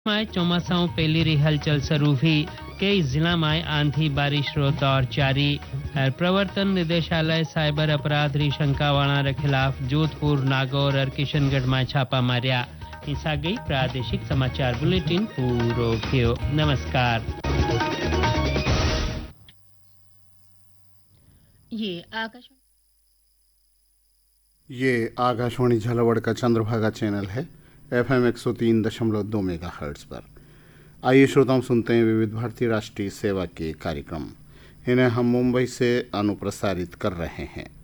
में ચોમાસાઓ પહેલી હલચલ શરૂ हुई। कई जिला में आंधी बारिश रो दौर जारी। प्रवर्तन निदेशालय साइबर अपराध री शंकावाणा खिलाफ जोधपुर, नागौर और किशनगढ़ में छापा मार्या। ईसा गई प्रादेशिक समाचार बुलेटिन पूरो थयो। नमस्कार। ये आकाशवाणी झालावाड़ का चंद्रभागा चैनल है। FM 103.2 मेगाहर्ट्ज पर। आइए श्रोताओं, सुनते हैं विविध भारती राष्ट्रीय सेवा के कार्यक्रम। इन्हें हम मुंबई से अनुप्रसारित कर रहे हैं।